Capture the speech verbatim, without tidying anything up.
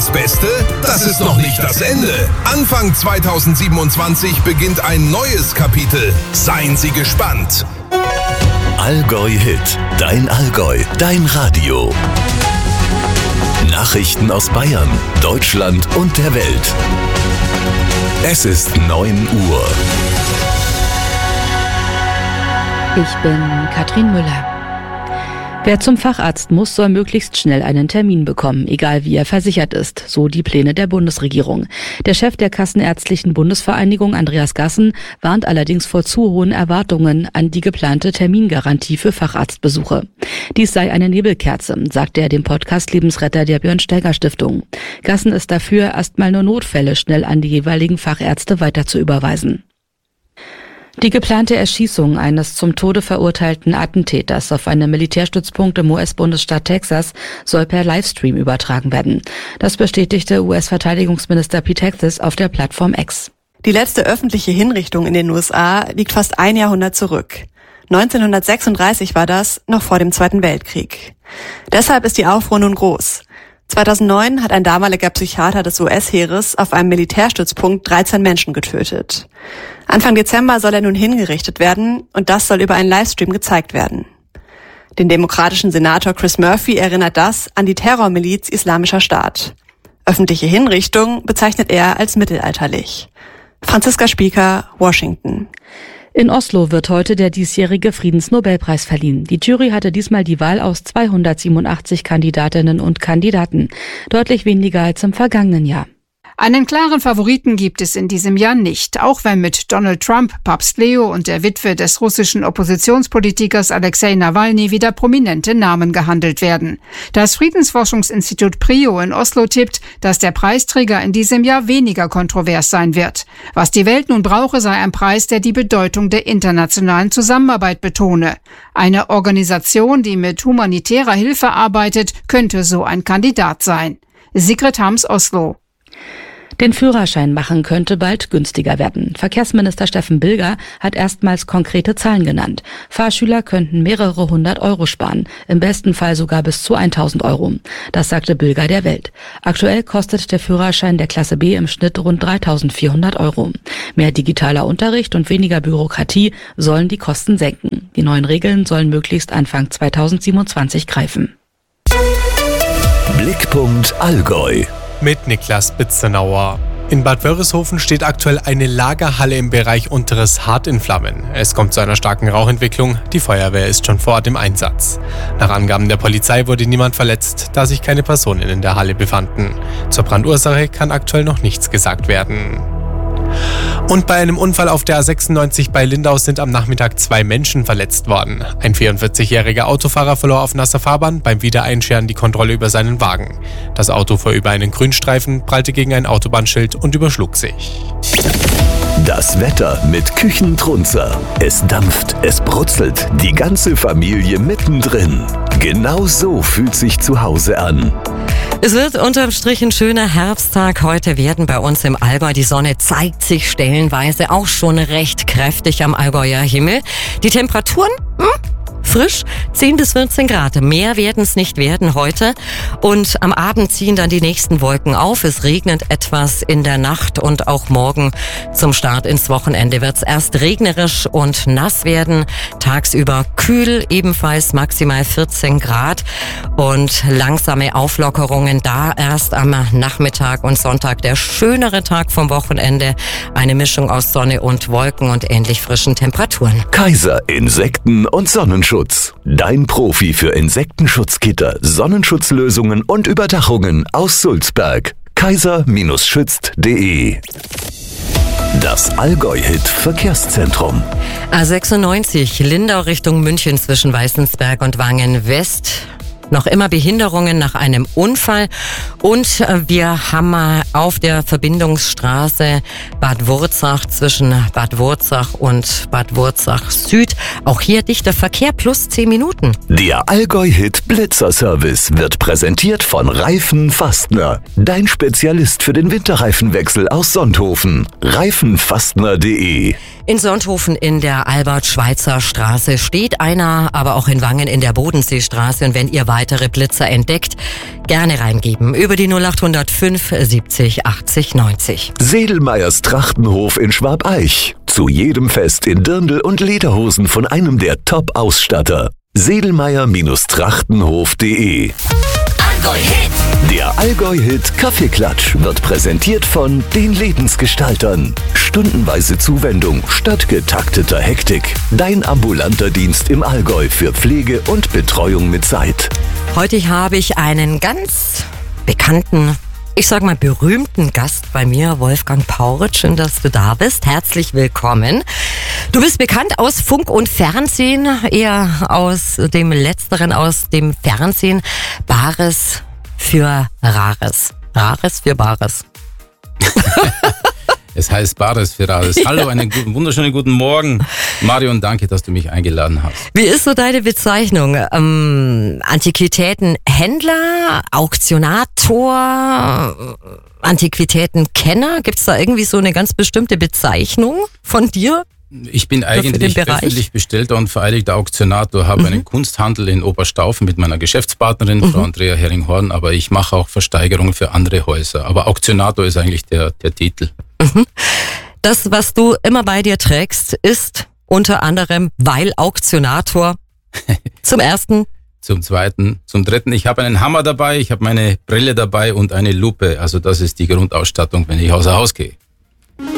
das Beste? Das ist noch nicht das Ende. Anfang zweitausendsiebenundzwanzig beginnt ein neues Kapitel. Seien Sie gespannt. Allgäu Hit. Dein Allgäu. Dein Radio. Nachrichten aus Bayern, Deutschland und der Welt. Es ist neun Uhr. Ich bin Katrin Müller. Wer zum Facharzt muss, soll möglichst schnell einen Termin bekommen, egal wie er versichert ist, so die Pläne der Bundesregierung. Der Chef der Kassenärztlichen Bundesvereinigung, Andreas Gassen, warnt allerdings vor zu hohen Erwartungen an die geplante Termingarantie für Facharztbesuche. Dies sei eine Nebelkerze, sagte er dem Podcast Lebensretter der Björn-Steiger-Stiftung. Gassen ist dafür, erstmal nur Notfälle schnell an die jeweiligen Fachärzte weiter zu überweisen. Die geplante Erschießung eines zum Tode verurteilten Attentäters auf einem Militärstützpunkt im U S-Bundesstaat Texas soll per Livestream übertragen werden. Das bestätigte U S-Verteidigungsminister Pete Hegseth auf der Plattform X. Die letzte öffentliche Hinrichtung in den U S A liegt fast ein Jahrhundert zurück. neunzehnhundertsechsunddreißig war das, noch vor dem Zweiten Weltkrieg. Deshalb ist die Aufruhr nun groß. zweitausendneun hat ein damaliger Psychiater des U S-Heeres auf einem Militärstützpunkt dreizehn Menschen getötet. Anfang Dezember soll er nun hingerichtet werden und das soll über einen Livestream gezeigt werden. Den demokratischen Senator Chris Murphy erinnert das an die Terrormiliz Islamischer Staat. Öffentliche Hinrichtung bezeichnet er als mittelalterlich. Franziska Spieker, Washington. In Oslo wird heute der diesjährige Friedensnobelpreis verliehen. Die Jury hatte diesmal die Wahl aus zweihundertsiebenundachtzig Kandidatinnen und Kandidaten. Deutlich weniger als im vergangenen Jahr. Einen klaren Favoriten gibt es in diesem Jahr nicht, auch wenn mit Donald Trump, Papst Leo und der Witwe des russischen Oppositionspolitikers Alexei Nawalny wieder prominente Namen gehandelt werden. Das Friedensforschungsinstitut PRIO in Oslo tippt, dass der Preisträger in diesem Jahr weniger kontrovers sein wird. Was die Welt nun brauche, sei ein Preis, der die Bedeutung der internationalen Zusammenarbeit betone. Eine Organisation, die mit humanitärer Hilfe arbeitet, könnte so ein Kandidat sein. Sigrid Hams, Oslo. Den Führerschein machen könnte bald günstiger werden. Verkehrsminister Steffen Bilger hat erstmals konkrete Zahlen genannt. Fahrschüler könnten mehrere hundert Euro sparen, im besten Fall sogar bis zu tausend Euro. Das sagte Bilger der Welt. Aktuell kostet der Führerschein der Klasse B im Schnitt rund dreitausendvierhundert Euro. Mehr digitaler Unterricht und weniger Bürokratie sollen die Kosten senken. Die neuen Regeln sollen möglichst Anfang zweitausendsiebenundzwanzig greifen. Blickpunkt Allgäu. Mit Niklas Bitzenauer. In Bad Wörishofen steht aktuell eine Lagerhalle im Bereich Unteres Hart in Flammen. Es kommt zu einer starken Rauchentwicklung. Die Feuerwehr ist schon vor Ort im Einsatz. Nach Angaben der Polizei wurde niemand verletzt, da sich keine Personen in der Halle befanden. Zur Brandursache kann aktuell noch nichts gesagt werden. Und bei einem Unfall auf der A sechsundneunzig bei Lindau sind am Nachmittag zwei Menschen verletzt worden. Ein vierundvierzigjähriger Autofahrer verlor auf nasser Fahrbahn beim Wiedereinscheren die Kontrolle über seinen Wagen. Das Auto fuhr über einen Grünstreifen, prallte gegen ein Autobahnschild und überschlug sich. Das Wetter mit Küchentrunzer. Es dampft, es brutzelt, die ganze Familie mittendrin. Genau so fühlt sich zu Hause an. Es wird unterm Strich ein schöner Herbsttag. Heute werden bei uns im Allgäu, die Sonne zeigt sich stellenweise auch schon recht kräftig am Allgäuer Himmel. Die Temperaturen? Hm? Frisch, zehn bis vierzehn Grad. Mehr werden es nicht werden heute. Und am Abend ziehen dann die nächsten Wolken auf. Es regnet etwas in der Nacht und auch morgen zum Start ins Wochenende wird es erst regnerisch und nass werden. Tagsüber kühl, ebenfalls maximal vierzehn Grad. Und langsame Auflockerungen da erst am Nachmittag und Sonntag. Der schönere Tag vom Wochenende. Eine Mischung aus Sonne und Wolken und ähnlich frischen Temperaturen. Kaiser Insekten und Sonnenschutz. Dein Profi für Insektenschutzgitter, Sonnenschutzlösungen und Überdachungen aus Sulzberg. kaiser schützt punkt de. Das Allgäu-Hit Verkehrszentrum. A sechsundneunzig Lindau Richtung München zwischen Weißensberg und Wangen West. Noch immer Behinderungen nach einem Unfall. Und wir haben auf der Verbindungsstraße Bad Wurzach zwischen Bad Wurzach und Bad Wurzach Süd auch hier dichter Verkehr plus zehn Minuten. Der Allgäu-Hit Blitzerservice wird präsentiert von Reifen Fastner. Dein Spezialist für den Winterreifenwechsel aus Sonthofen. reifenfastner punkt de. In Sonthofen in der Albert-Schweitzer Straße steht einer, aber auch in Wangen in der Bodenseestraße. Und wenn ihr weitere Blitzer entdeckt. Gerne reingeben über die null acht null fünf siebzig achtzig neunzig. Sedelmeyers Trachtenhof in Schwabeich. Zu jedem Fest in Dirndl und Lederhosen von einem der Top-Ausstatter. Sedelmeyer-Trachtenhof punkt de. Allgäu-Hit. Der Allgäu-Hit Kaffeeklatsch wird präsentiert von den Lebensgestaltern. Stundenweise Zuwendung statt getakteter Hektik. Dein ambulanter Dienst im Allgäu für Pflege und Betreuung mit Zeit. Heute habe ich einen ganz bekannten, ich sag mal berühmten Gast bei mir, Wolfgang Pauritsch. Schön, dass du da bist. Herzlich willkommen. Du bist bekannt aus Funk und Fernsehen, eher aus dem Letzteren, aus dem Fernsehen. Bares für Rares. Rares für Bares. Es heißt Bares für Rares. Hallo, einen guten, wunderschönen guten Morgen. Marion, danke, dass du mich eingeladen hast. Wie ist so deine Bezeichnung? Ähm, Antiquitätenhändler, Auktionator, Antiquitätenkenner? Gibt es da irgendwie so eine ganz bestimmte Bezeichnung von dir? Ich bin eigentlich öffentlich bestellter und vereidigter Auktionator, habe mhm. einen Kunsthandel in Oberstaufen mit meiner Geschäftspartnerin, mhm. Frau Andrea Hering-Horn, aber ich mache auch Versteigerungen für andere Häuser. Aber Auktionator ist eigentlich der, der Titel. Mhm. Das, was du immer bei dir trägst, ist unter anderem, weil Auktionator, zum ersten. Zum zweiten, zum dritten, ich habe einen Hammer dabei, ich habe meine Brille dabei und eine Lupe. Also das ist die Grundausstattung, wenn ich außer Haus gehe.